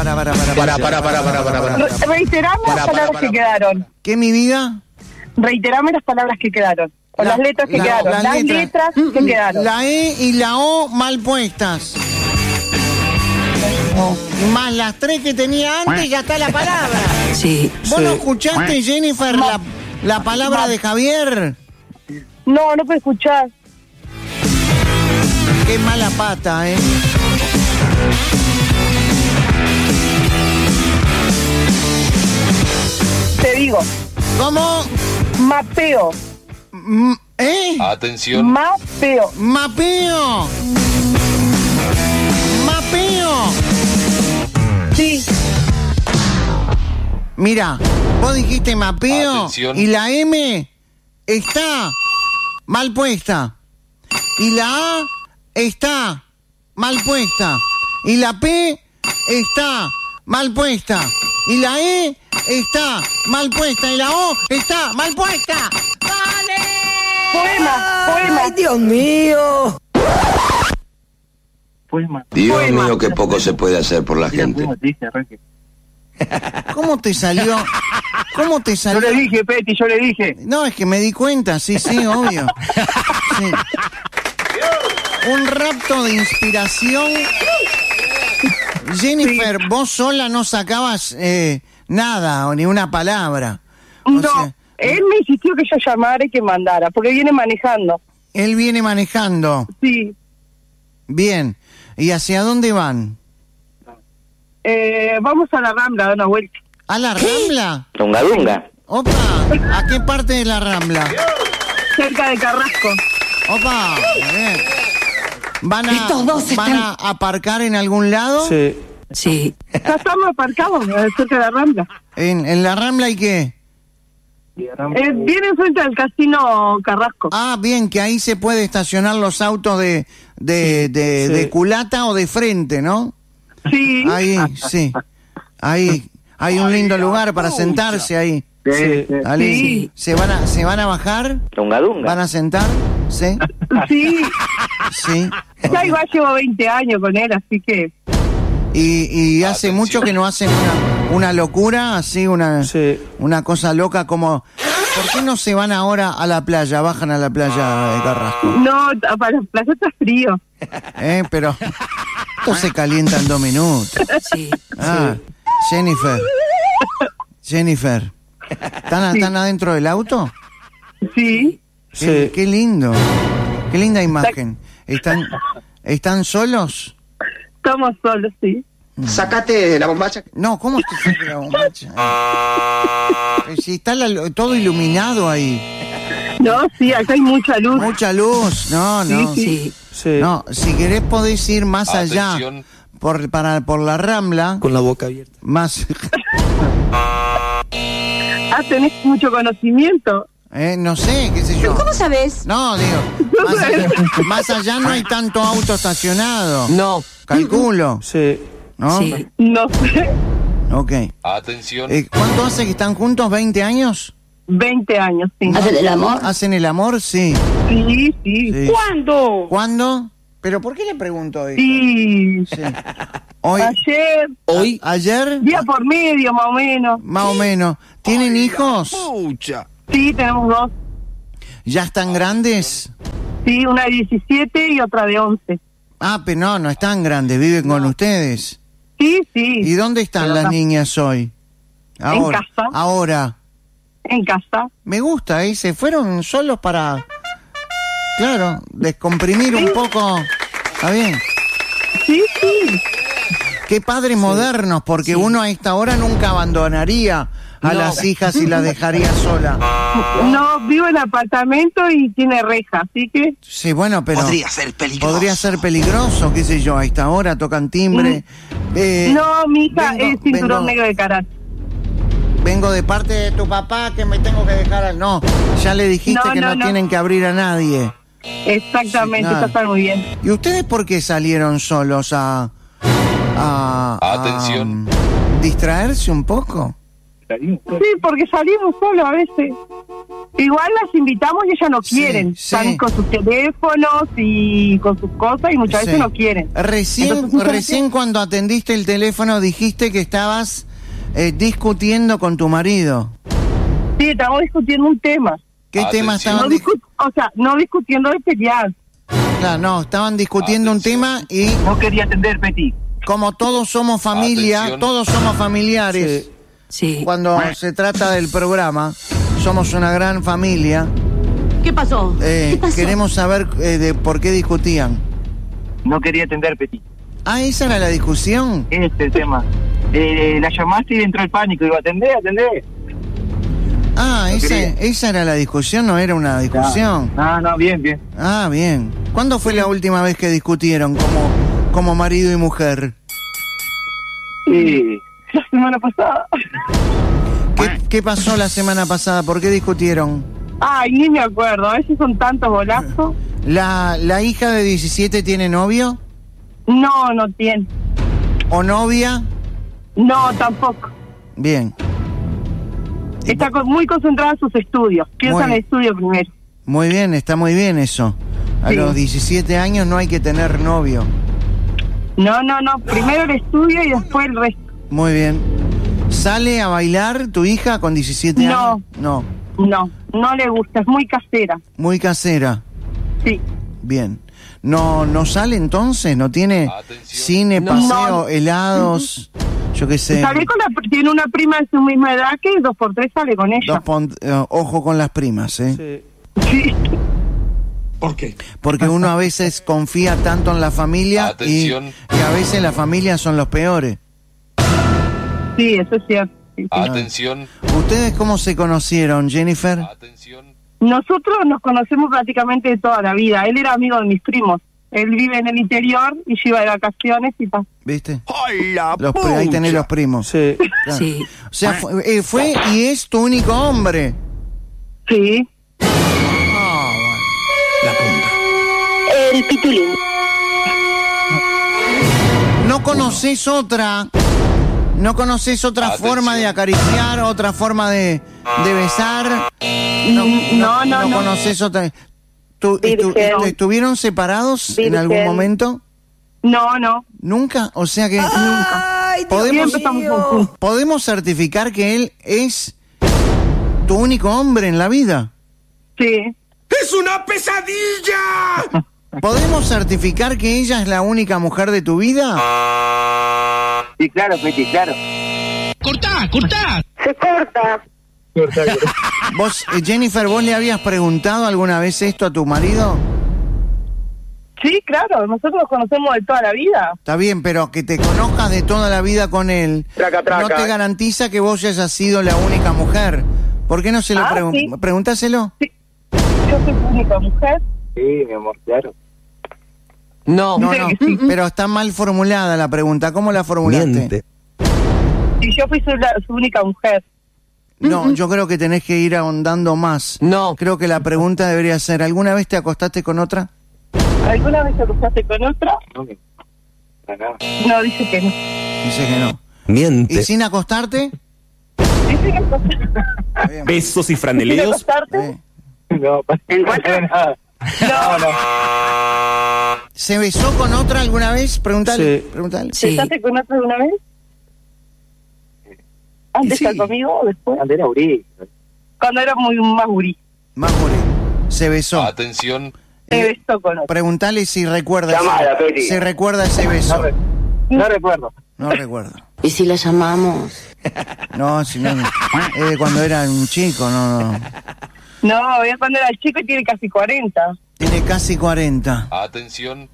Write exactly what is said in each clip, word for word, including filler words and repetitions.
para, para, para, Para, para, para, para, para, para. Re- Reiterame Para, las para, palabras para, que para. quedaron. ¿Qué, mi vida? Reiterame las palabras que quedaron. O La- las letras que la- quedaron. las Las letras. letras que quedaron. La E y la O mal puestas. Más las tres que tenía antes, ya está la palabra. Sí. ¿Vos no escuchaste, Jennifer, la, la palabra de Javier? No, no puedo escuchar. Qué mala pata, ¿eh? Te digo, ¿Cómo? mapeo. Mm, ¿Eh? Atención. Mapeo. Mapeo. Mapeo. Sí. Mira, vos dijiste mapeo Atención. y la M está mal puesta. Y la A está mal puesta. Y la P está mal puesta. Y la E está mal puesta. Y la O está mal puesta. ¡Dale! Poema, poema. ¡Ay, Dios mío! Poema. Dios Poema. mío, qué poco se puede hacer por la gente. ¿Cómo te salió? ¿Cómo te Yo salió? le dije, Peti, yo le dije. No, es que me di cuenta, sí, sí, obvio. Sí. Un rapto de inspiración. Jennifer, vos sola no sacabas eh, nada o ni una palabra. O No, sea, él me insistió que yo llamara y que mandara, porque viene manejando. él viene manejando. Sí. Bien. ¿Y hacia dónde van? Eh, vamos a la Rambla a dar una vuelta. ¿A la Rambla? Dunga, dunga. Opa, ¿a qué parte de la Rambla? Cerca de Carrasco. Opa, bien. ¿Van a, Estos dos ¿van a aparcar en algún lado? Sí. Sí. Ya estamos aparcados, eh, cerca de la Rambla. ¿En, en la Rambla y qué? Eh, viene enfrente del casino Carrasco. Ah, bien, que ahí se puede estacionar los autos de, de, de, sí. de culata o de frente, ¿no? Sí. Ahí, sí. Ahí, hay un lindo lugar para sentarse ahí. Sí. Dale. Sí. ¿Se van a, se van a bajar? Dunga, dunga. ¿Van a sentar? Sí, Sí. sí. Ya igual llevo veinte años con él, así que... Y, y hace Atención. mucho que no hacen una, una locura, así, una, Sí. una cosa loca como... ¿Por qué no se van ahora a la playa, bajan a la playa de Carrasco? No, para la playa está frío. Eh, pero esto se calienta en dos minutos. Sí. Ah, Jennifer. Jennifer. ¿Están, Sí. ¿Están adentro del auto? Sí. Qué, Sí. qué lindo. Qué linda imagen. ¿Están, ¿Están solos? Estamos solos, sí. Sacate la bombacha. No, ¿cómo es que se la bombacha? Eh, Si está la- todo iluminado ahí. No, sí, acá hay mucha luz. Mucha luz. No, no. Sí, Sí. Sí. No, si querés podés ir más allá Atención. por, para, por la Rambla. Con la boca abierta. Más, Ah, tenés mucho conocimiento. eh, no sé, qué sé yo. ¿Cómo sabes? No, digo, más allá, más allá no hay tanto auto estacionado. No. Calculo, Sí. ¿no? Sí. No sé. Ok. Atención. Eh, ¿Cuánto hace que están juntos? ¿veinte años? veinte años, sí. ¿Hacen el amor? ¿Hacen el amor? Sí. Sí, sí. Sí. ¿Cuándo? ¿Cuándo? ¿Pero por qué le pregunto eso? Sí. Sí. Hoy, Ayer, Hoy. a- ayer, día por medio, más o menos. más o menos. ¿Tienen hijos? Pucha. Sí, tenemos dos. ¿Ya están grandes? Sí, una de diecisiete y otra de once. Ah, pero no, no están grandes, viven con ustedes. Sí, sí. ¿Y dónde están Pero las acá. niñas hoy? Ahora, casa. ahora. En casa. Me gusta, ¿eh? Se fueron solos para, claro, descomprimir un poco. ¿Está bien? Sí, sí. Qué padres modernos, porque uno a esta hora nunca abandonaría a No. las hijas y las dejaría sola. No, vivo en apartamento y tiene reja, así que... Sí, bueno, pero... Podría ser peligroso. Podría ser peligroso, qué sé yo, a esta hora tocan timbre. Eh, No, mi hija vengo- es cinturón vengo- negro de karate. Vengo de parte de tu papá que me tengo que dejar al... No, ya le dijiste No, que no, no, no. tienen que abrir a nadie. Exactamente, Sí, nada. eso está muy bien. ¿Y ustedes por qué salieron solos a... a... a, Atención. distraerse un poco? Sí, porque salimos solos a veces. Igual las invitamos y ellas no Sí, quieren. sí. Están con sus teléfonos y con sus cosas y muchas Sí. veces no quieren. Recién, Entonces, muchas recién veces- cuando atendiste el teléfono dijiste que estabas eh, discutiendo con tu marido. Sí, estamos discutiendo un tema. ¿Qué Atención. tema No estaban dis- discu- o sea, no discutiendo de pelear. Claro, no, estaban discutiendo Atención. un tema y No quería atender, Petit. como todos somos familia, Atención. todos somos familiares, Sí. cuando se trata del programa, somos una gran familia, ¿Qué pasó? eh, ¿Qué pasó? queremos saber eh, de por qué discutían. No quería atender, Petit. Ah, ¿esa era la discusión? Este es el tema. Eh, la llamaste y entró el pánico. Digo, atendé, atendé. Ah, esa, quería. esa era la discusión, no era una discusión. No, no, bien, bien. Ah, bien. ¿Cuándo fue la última vez que discutieron como, como marido y mujer? Sí. La semana pasada. ¿Qué, qué pasó la semana pasada? ¿Por qué discutieron? Ay, ni me acuerdo. A veces son tantos bolazos. ¿La, la hija de diecisiete tiene novio No, no tiene. o novia? No, tampoco. Bien. Y Está po- con- muy concentrada en sus estudios. Piensa Muy- en el estudio primero. Muy bien, está muy bien eso. A Sí. los diecisiete años no hay que tener novio. No, no, no. Primero el estudio y después el resto. Muy bien. ¿Sale a bailar tu hija con diecisiete No. años? No. No, no le gusta. Es muy casera. Muy casera. Sí. Bien. ¿No no sale entonces? ¿No tiene Atención. cine, No. paseo, No. helados? Yo qué sé. Salí con la, tiene una prima de su misma edad que dos por tres sale con Dos ella. pon- eh, ojo con las primas, ¿eh? Sí. Porque uno a veces confía tanto en la familia y, Atención. y a veces las familias son los peores. Sí, eso es cierto. Sí, sí. Atención. ¿Ustedes cómo se conocieron, Jennifer? Atención. Nosotros nos conocemos prácticamente de toda la vida. Él era amigo de mis primos. Él vive en el interior y yo iba de vacaciones y pa. ¿Viste? Los pri- ahí tenés los primos. Sí. Claro. Sí. O sea, fue, eh, fue y es tu único hombre. Sí. Ah, El pitulín. bueno. ¿No conoces otra? ¿No conoces otra Atención. forma de acariciar, otra forma de, de besar? Mm, no, no, no. conoces otra? ¿Tu- Virgen. estu- ¿Estuvieron separados en Virgen. algún momento? No, no. ¿Nunca? O sea que Ay, podemos, Siempre estamos juntos. podemos certificar que él es tu único hombre en la vida. Sí. ¡Es una pesadilla! ¿Podemos certificar que ella es la única mujer de tu vida? Sí, claro, Petit, claro. Se corta. Vos, eh, Jennifer, ¿vos le habías preguntado alguna vez esto a tu marido? Sí, claro. Nosotros nos conocemos de toda la vida. Está bien, pero que te conozcas de toda la vida con él Traca, traca. no te garantiza que vos hayas sido la única mujer. ¿Por qué no se lo Ah, pregun- sí. Pregúntaselo? Yo soy su única mujer. Sí, mi amor, claro. No. No, no, pero está mal formulada la pregunta. ¿Cómo la formulaste? Miente. Y yo fui su, la- su única mujer. No, yo creo que tenés que ir ahondando más. No. Creo que la pregunta debería ser, ¿alguna vez te acostaste con otra? ¿Alguna vez te cruzaste con otra? No, mi- para nada. No, dice que no. Dice que no. Miente. ¿Y sin acostarte? Dice que no. Está bien. Besos y ¿Sin franeleos. acostarte? Eh, No, para nada. No, no. ¿Se besó con otra alguna vez? Pregúntale. Sí. Pregúntale. Sí. ¿Besaste con otra alguna vez? ¿Antes Sí. de estar conmigo o después? Andrés Aurí. Cuando era muy más gurí. Más Jure. Se besó. Atención. Se Eh, besó con otra. Preguntale si recuerda Llamada, ese, Peti. si recuerda ese No, beso. re- no recuerdo. No recuerdo. ¿Y si la llamamos? No, si no, es de cuando era un chico, no, no. No, es cuando era chico y tiene casi cuarenta. Tiene casi cuarenta. Atención.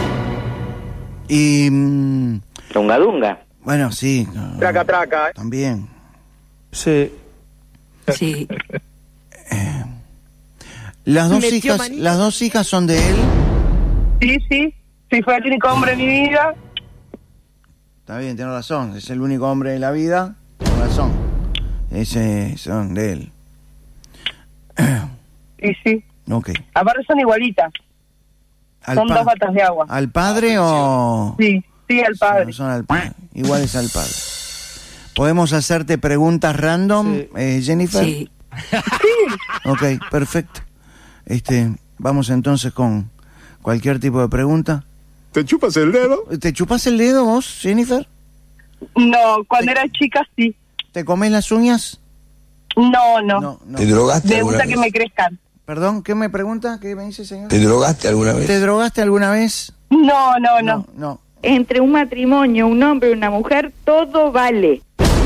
Y mm, Dunga, dunga. bueno, sí. no, Traca, traca. También. Sí. Sí. Las dos Metió hijas, manito. las dos hijas son de él. Sí, sí. Sí, fue el único hombre de mi vida. Está bien, tiene razón. Es el único hombre de la vida. Tiene razón. Ese son de él. Y sí. Ok. Aparte son igualitas. Al Son pa- dos batas de agua. ¿Al padre o...? Sí, sí, al padre. Son, son al padre. Iguales al padre. ¿Podemos hacerte preguntas random, Sí. eh, Jennifer? Sí. Ok, perfecto. Este, vamos entonces con cualquier tipo de pregunta. ¿Te chupas el dedo? ¿Te chupas el dedo vos, Jennifer? No, cuando era chica sí. ¿Te comes las uñas? No, no. No, no. ¿Te drogaste Me alguna gusta vez? que me crezcan. Perdón, ¿qué me pregunta? ¿Qué me dice, señor? ¿Te drogaste alguna vez? ¿Te drogaste alguna vez? No, no, no. No, no. Entre un matrimonio, un hombre y una mujer, todo vale.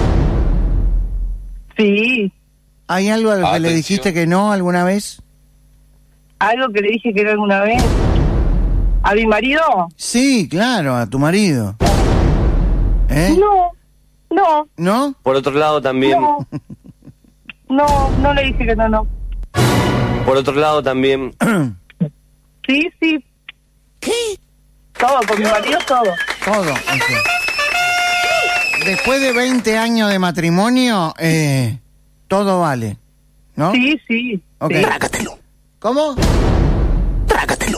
Sí. ¿Hay algo a lo que le Atención. dijiste que no alguna vez? Algo que le dije que era alguna vez. ¿A mi marido? Sí, claro, a tu marido. ¿Eh? No, no, ¿No? Por otro lado también, no. No, no le dije que no, no. por otro lado también, Sí, sí. ¿Qué? Todo, con mi marido todo. Todo. ok. Después de veinte años de matrimonio, eh, todo vale, ¿no? Sí, sí. Ok. sí. Trágatelo. ¿Cómo? Trágatelo.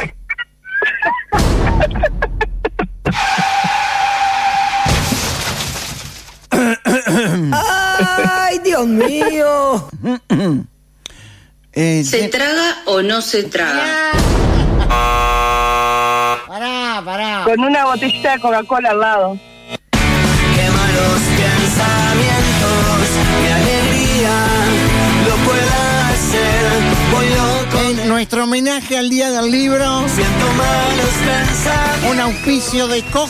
¡Ay, Dios mío! Eh, ¿Se Jen- traga o no se traga? Pará, pará. Con una botellita de Coca-Cola al lado. ¡Qué malos pensamientos! ¡Qué alegría! ¡Lo pueda hacer! Voy loco, En nuestro homenaje al Día del Libro, siento malos pensamientos. un auspicio de Coca.